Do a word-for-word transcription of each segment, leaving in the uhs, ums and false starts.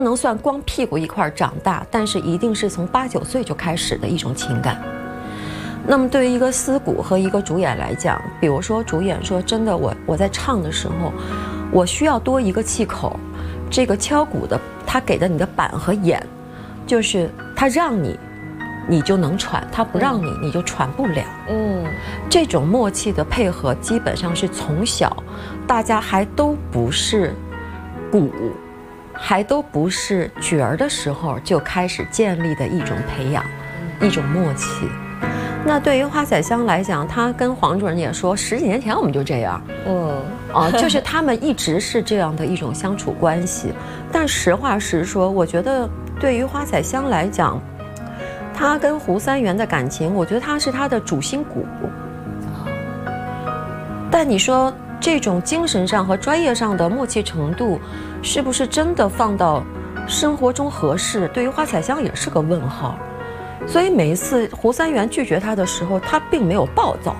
能算光屁股一块长大，但是一定是从八九岁就开始的一种情感。那么对于一个思鼓和一个主演来讲，比如说主演说真的，我我在唱的时候，我需要多一个气口，这个敲鼓的他给的你的板和眼，就是他让你，你就能喘；他不让你，你就喘不了。嗯，这种默契的配合，基本上是从小大家还都不是鼓。还都不是角儿的时候就开始建立的一种培养，一种默契。那对于花彩香来讲，他跟黄主任也说，十几年前我们就这样，嗯，啊，就是他们一直是这样的一种相处关系。但实话实说，我觉得对于花彩香来讲，他跟胡三元的感情，我觉得他是他的主心骨。但你说这种精神上和专业上的默契程度，是不是真的放到生活中合适？对于花彩香也是个问号。所以每一次胡三元拒绝他的时候，他并没有暴躁。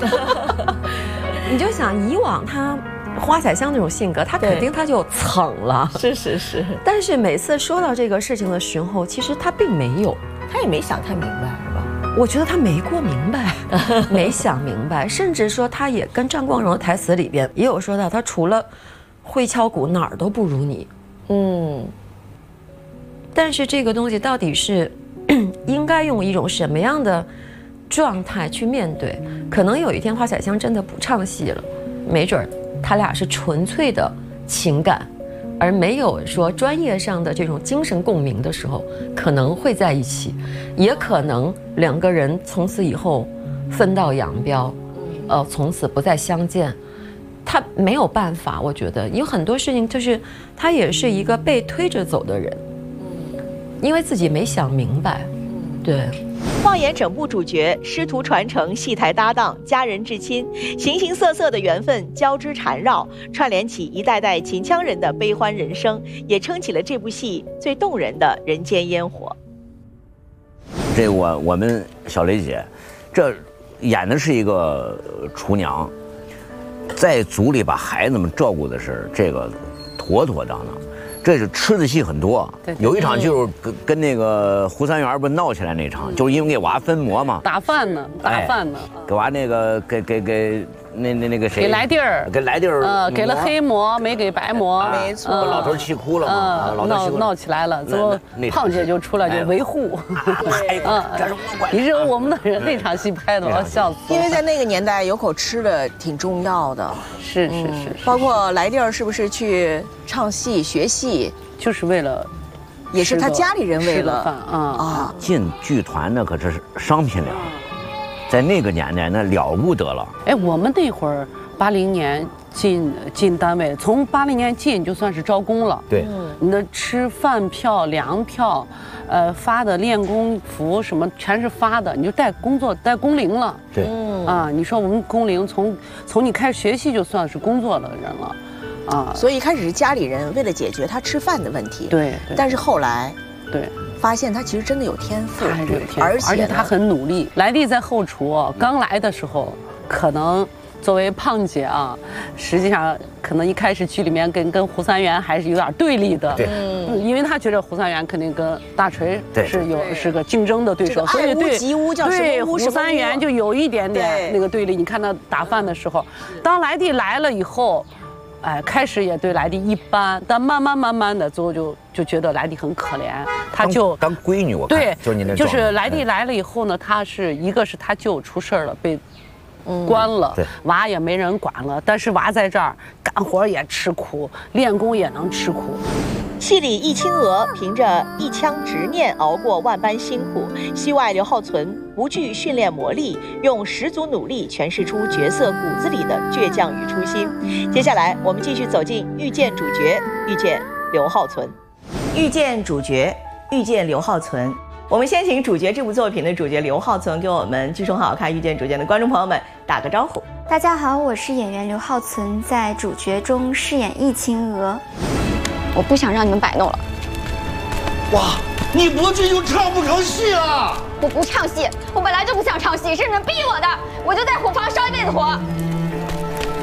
你就想以往他花彩香那种性格，他肯定他就蹭了。 是是是。 但是每次说到这个事情的时候，其实他并没有， 他也没想太明白，是吧？ 我觉得他没过明白，没想明白，甚至说他也跟张光荣的台词里边也有说到，他除了会敲鼓哪儿都不如你。嗯，但是这个东西到底是应该用一种什么样的状态去面对？可能有一天花彩香真的不唱戏了，没准儿他俩是纯粹的情感，而没有说专业上的这种精神共鸣的时候，可能会在一起，也可能两个人从此以后分道扬镳，呃，从此不再相见。他没有办法，我觉得有很多事情就是他也是一个被推着走的人，因为自己没想明白。对， 放眼整部主角，师徒传承、戏台搭档、家人至亲，形形色色的缘分交织缠绕，串联起一代代秦腔人的悲欢人生，也撑起了这部戏最动人的人间烟火。 这我我们小雷姐，这演的是一个厨娘。在组里把孩子们照顾的是这个妥妥当当，这是吃的戏很多。有一场就是跟跟那个胡三元不闹起来那场，就是因为给娃分馍嘛， 打饭呢，打饭呢， 给娃那个给给给那那那个谁给来地儿， 给来地儿， 呃，给了黑馍没给白馍， 没错，老头气哭了嘛， 老闹闹起来了，最后胖姐就出来就维护，嗯，你知道我们的人那场戏拍的我要笑死， 因为在那个年代有口吃的挺重要的， 是是是， 包括来地儿是不是去唱戏学戏， 就是为了。 也是他家里人为了啊啊进剧团那可是商品了，在那个年代那了不得了。 哎，我们那会儿八零年进进单位，从八零年进就算是招工了。 对， 你的吃饭票、粮票，呃，发的练功服什么全是发的，你就带工作带工龄了。 对， 啊，你说我们工龄从从你开始学习就算是工作的人了。啊， 所以一开始是家里人为了解决他吃饭的问题， 对， 但是后来， 对， 发现他其实真的有天赋， 他还是有天赋，而且而且他很努力。来弟在后厨刚来的时候，可能作为胖姐啊，实际上可能一开始剧里面跟跟胡三元还是有点对立的， 对， 嗯，因为他觉得胡三元肯定跟大锤是有是个竞争的对手， 所以对对胡三元就有一点点那个对立。你看他打饭的时候，当来弟来了以后。哎，开始也对来弟一般，但慢慢慢慢的，最后就就觉得来弟很可怜，他就当闺女，我看对， 就是你那就是来弟来了以后呢，他是一个是他舅出事了，被关了， 对， 娃也没人管了，但是娃在这儿干活也吃苦，练功也能吃苦。 戏里易清娥凭着一腔执念熬过万般辛苦，戏外刘浩存不惧训练磨砺，用十足努力诠释出角色骨子里的倔强与初心。接下来我们继续走进遇见主角，遇见刘浩存。遇见主角，遇见刘浩存。我们先请主角这部作品的主角刘浩存给我们剧中好好看遇见主角的观众朋友们打个招呼。 大家好，我是演员刘浩存，在主角中饰演易清娥。我不想让你们摆弄了。 哇，你不去就唱不成戏了。 我不唱戏，我本来就不想唱戏，是你们逼我的。我就在虎房烧一辈子火。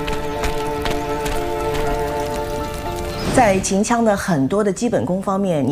在秦腔的很多的基本功方面，你